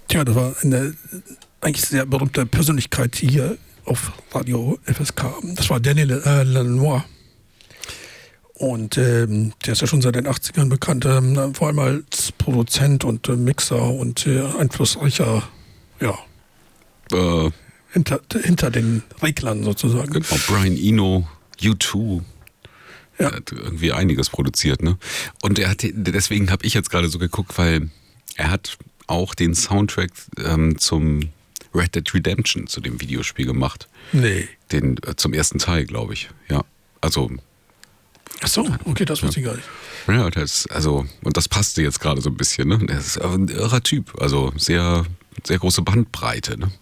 Tja, das war eine eigentlich sehr berühmte Persönlichkeit hier auf Radio FSK. Das war Daniel Lanois. Und der ist ja schon seit den 80ern bekannt, vor allem als Produzent und Mixer und einflussreicher, ja, hinter den Reglern sozusagen. Genau, Brian Eno, U2. Ja. Er hat irgendwie einiges produziert, ne? Und deswegen habe ich jetzt gerade so geguckt, weil er hat auch den Soundtrack zum Red Dead Redemption, zu dem Videospiel gemacht. Nee. Zum ersten Teil, glaube ich. Ja, also... Ach so, okay, das wusste ich gar nicht. Ja, und das passte jetzt gerade so ein bisschen, ne? Er ist ein irrer Typ, also sehr, sehr große Bandbreite, ne?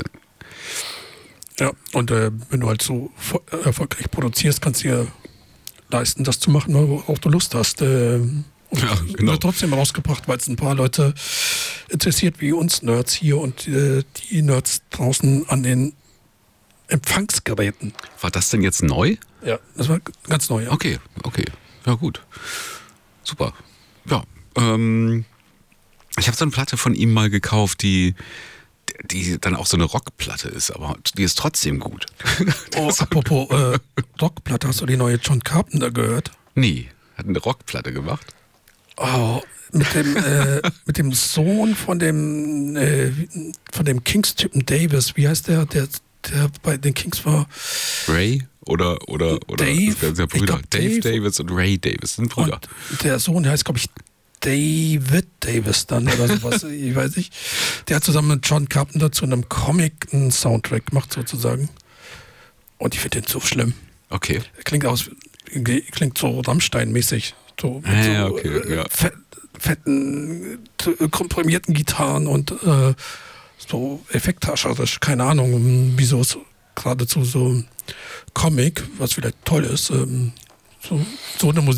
Ja, und wenn du halt so erfolgreich produzierst, kannst du dir leisten, das zu machen, worauf du Lust hast. Und ja, genau. Wird trotzdem rausgebracht, weil es ein paar Leute interessiert, wie uns Nerds hier und die Nerds draußen an den Empfangsgeräten. War das denn jetzt neu? Ja, das war ganz neu. Ja. Okay. Ja, gut. Super. Ja, ich habe so eine Platte von ihm mal gekauft, die dann auch so eine Rockplatte ist, aber die ist trotzdem gut. Oh, apropos Rockplatte, hast du die neue John Carpenter gehört? Nee, hat eine Rockplatte gemacht. Oh, mit dem Sohn von dem Kings-Typen Davis, wie heißt der bei den Kings war? Ray oder Dave? Das sind ja Brüder. Dave Davis und Ray Davis sind Brüder. Und der Sohn, der heißt, glaube ich, David Davis dann oder sowas, ich weiß nicht. Der hat zusammen mit John Carpenter zu einem Comic einen Soundtrack gemacht sozusagen. Und ich finde den so schlimm. Okay. Klingt so Rammstein-mäßig. So, mit okay, ja. Fetten, komprimierten Gitarren und so effekthascherisch, keine Ahnung, wieso es geradezu so Comic, was vielleicht toll ist, so eine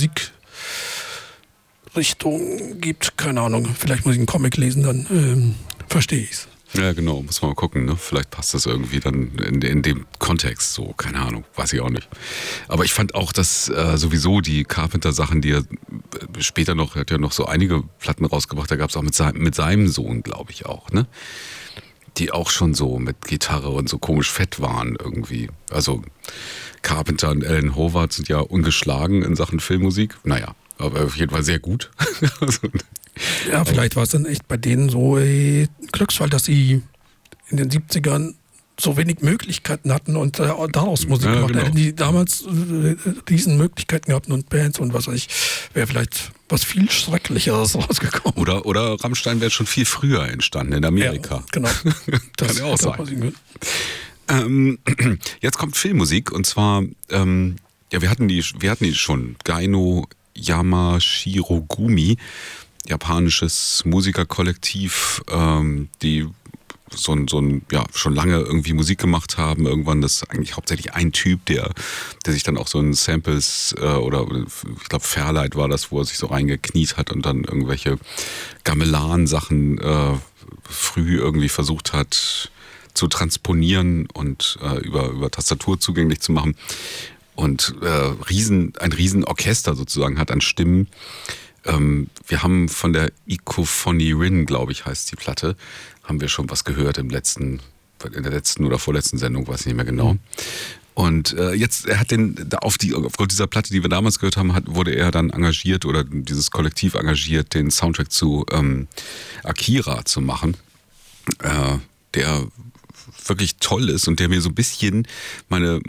Musikrichtung gibt, keine Ahnung, vielleicht muss ich einen Comic lesen, dann verstehe ich es. Ja, genau, muss man mal gucken, ne? Vielleicht passt das irgendwie dann in dem Kontext so, keine Ahnung, weiß ich auch nicht. Aber ich fand auch, dass sowieso die Carpenter-Sachen, die er später noch, er hat ja noch so einige Platten rausgebracht, da gab es auch mit seinem Sohn, glaube ich auch, ne? Die auch schon so mit Gitarre und so komisch fett waren irgendwie. Also Carpenter und Alan Howard sind ja ungeschlagen in Sachen Filmmusik. Naja, aber auf jeden Fall sehr gut. Ja, vielleicht war es dann echt bei denen so ein Glücksfall, dass sie in den 70ern so wenig Möglichkeiten hatten und daraus Musik gemacht. Genau. Hätten die damals riesen Möglichkeiten gehabt und Bands und was weiß ich, wäre vielleicht was viel Schrecklicheres rausgekommen. Oder Rammstein wäre schon viel früher entstanden in Amerika. Ja, genau. Das kann ja auch sein. Jetzt kommt Filmmusik und zwar, wir hatten die schon, Gaino Yamashiro-gumi, japanisches Musikerkollektiv, die so ein schon lange irgendwie Musik gemacht haben. Irgendwann das eigentlich hauptsächlich ein Typ, der sich dann auch so in Samples oder ich glaube Fairlight war das, wo er sich so reingekniet hat und dann irgendwelche Gamelan-Sachen früh irgendwie versucht hat zu transponieren und über Tastatur zugänglich zu machen. Und ein Riesenorchester sozusagen hat an Stimmen. Wir haben von der Ikophonie Rin, glaube ich, heißt die Platte, haben wir schon was gehört in der letzten oder vorletzten Sendung, weiß ich nicht mehr genau. Und jetzt, er hat aufgrund dieser Platte, die wir damals gehört haben, wurde er dann engagiert oder dieses Kollektiv engagiert, den Soundtrack zu Akira zu machen, der wirklich toll ist und der mir so ein bisschen meine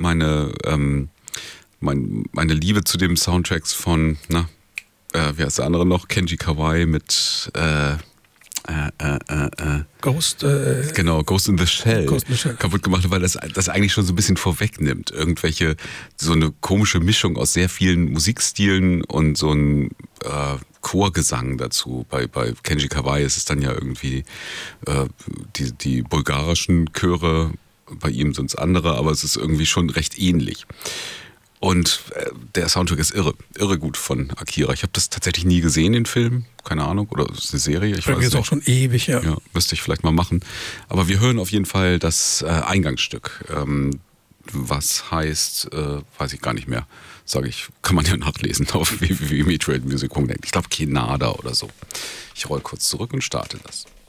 Liebe zu den Soundtracks von, wie heißt der andere noch? Kenji Kawai mit Ghost. Genau, Ghost in the Shell. Kaputt gemacht, weil das eigentlich schon so ein bisschen vorwegnimmt. So eine komische Mischung aus sehr vielen Musikstilen und so ein Chorgesang dazu. Bei Kenji Kawai ist es dann ja irgendwie die bulgarischen Chöre, bei ihm sind es andere, aber es ist irgendwie schon recht ähnlich. Und der Soundtrack ist irre gut von Akira. Ich habe das tatsächlich nie gesehen, den Film. Keine Ahnung. Oder ist es eine Serie? Ich weiß nicht. Ist auch schon ewig, ja. Ja, müsste ich vielleicht mal machen. Aber wir hören auf jeden Fall das Eingangsstück. Was heißt, weiß ich gar nicht mehr. Sage ich, kann man ja nachlesen auf www.metroidmusic.net. Ich glaube Kenada oder so. Ich roll kurz zurück und starte das.